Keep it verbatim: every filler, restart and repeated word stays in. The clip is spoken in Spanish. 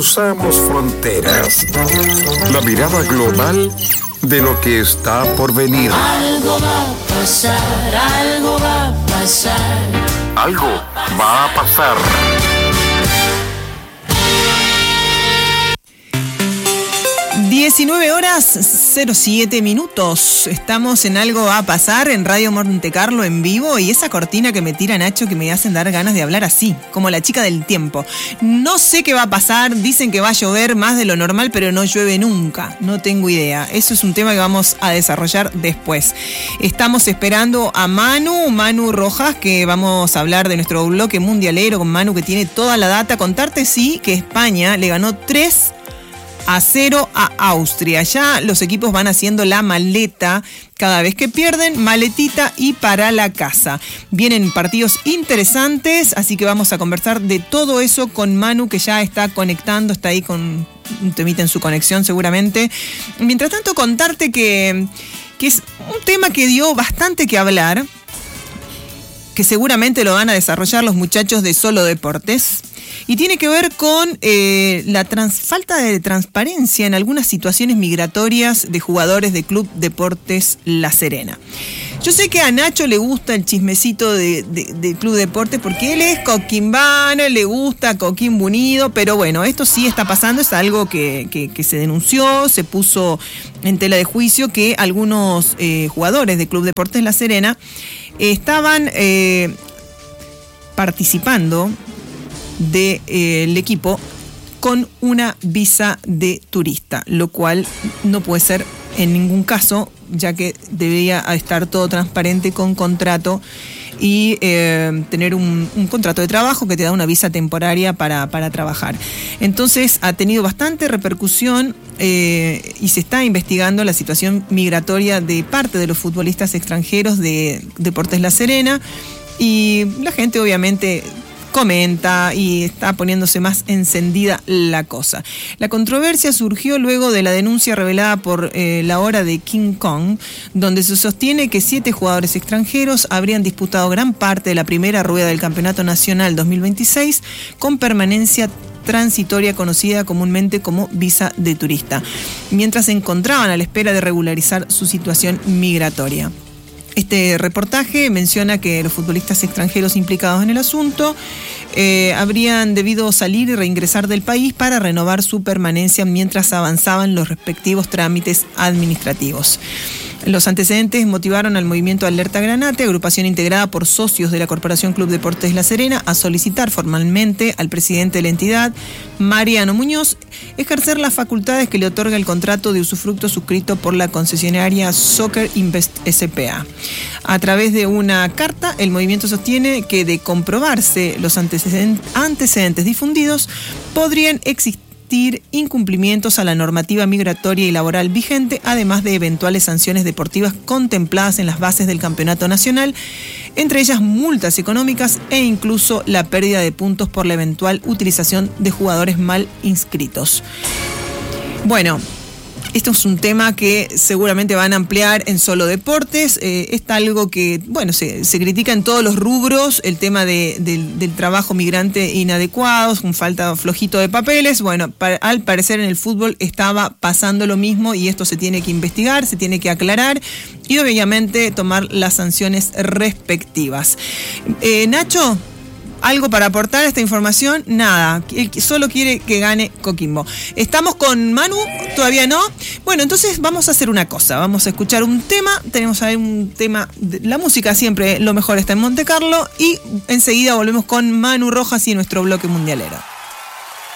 cruzamos fronteras. La mirada global de lo que está por venir. Algo va a pasar, algo va a pasar. Algo va a pasar. diecinueve horas cero siete minutos. Estamos en Algo va a pasar en Radio Monte Carlo en vivo, y esa cortina que me tira Nacho que me hacen dar ganas de hablar así, como la chica del tiempo. No sé qué va a pasar, dicen que va a llover más de lo normal, pero no llueve nunca. No tengo idea. Eso es un tema que vamos a desarrollar después. Estamos esperando a Manu, Manu Rojas, que vamos a hablar de nuestro bloque mundialero con Manu, que tiene toda la data. Contarte, sí, que España le ganó tres a cero a Austria. Ya los equipos van haciendo la maleta cada vez que pierden, maletita y para la casa. Vienen partidos interesantes, así que vamos a conversar de todo eso con Manu, que ya está conectando, está ahí con un temita en su conexión seguramente. Mientras tanto, contarte que, que es un tema que dio bastante que hablar, que seguramente lo van a desarrollar los muchachos de Solo Deportes, y tiene que ver con eh, la trans, falta de transparencia en algunas situaciones migratorias de jugadores de Club Deportes La Serena. Yo sé que a Nacho le gusta el chismecito de, de, de Club Deportes porque él es coquimbano, le gusta Coquimbo Unido, pero bueno, esto sí está pasando, es algo que, que, que se denunció, se puso en tela de juicio, que algunos eh, jugadores de Club Deportes La Serena estaban eh, participando del de, eh, equipo con una visa de turista, lo cual no puede ser en ningún caso, ya que debería estar todo transparente con contrato y eh, tener un, un contrato de trabajo que te da una visa temporaria para, para trabajar. Entonces ha tenido bastante repercusión eh, y se está investigando la situación migratoria de parte de los futbolistas extranjeros de Deportes La Serena, y la gente obviamente comenta y está poniéndose más encendida la cosa. La controversia surgió luego de la denuncia revelada por eh, La Hora de King Kong, donde se sostiene que siete jugadores extranjeros habrían disputado gran parte de la primera rueda del Campeonato Nacional dos mil veintiséis con permanencia transitoria conocida comúnmente como visa de turista, mientras se encontraban a la espera de regularizar su situación migratoria. Este reportaje menciona que los futbolistas extranjeros implicados en el asunto eh, habrían debido salir y reingresar del país para renovar su permanencia mientras avanzaban los respectivos trámites administrativos. Los antecedentes motivaron al movimiento Alerta Granate, agrupación integrada por socios de la Corporación Club Deportes La Serena, a solicitar formalmente al presidente de la entidad, Mariano Muñoz, ejercer las facultades que le otorga el contrato de usufructo suscrito por la concesionaria Soccer Invest S P A. A través de una carta, el movimiento sostiene que, de comprobarse los antecedentes, antecedentes difundidos, podrían existir incumplimientos a la normativa migratoria y laboral vigente, además de eventuales sanciones deportivas contempladas en las bases del campeonato nacional, entre ellas multas económicas e incluso la pérdida de puntos por la eventual utilización de jugadores mal inscritos. Bueno, esto es un tema que seguramente van a ampliar en Solo Deportes. Eh, es algo que, bueno, se, se critica en todos los rubros, el tema de, de, del trabajo migrante inadecuado, con falta flojito de papeles. Bueno, para, al parecer en el fútbol estaba pasando lo mismo, y esto se tiene que investigar, se tiene que aclarar y obviamente tomar las sanciones respectivas. Eh, Nacho, ¿algo para aportar a esta información? Nada, solo quiere que gane Coquimbo. ¿Estamos con Manu? ¿Todavía no? Bueno, entonces vamos a hacer una cosa, vamos a escuchar un tema, tenemos ahí un tema, de, la música siempre, lo mejor está en Monte Carlo, y enseguida volvemos con Manu Rojas y nuestro bloque mundialero.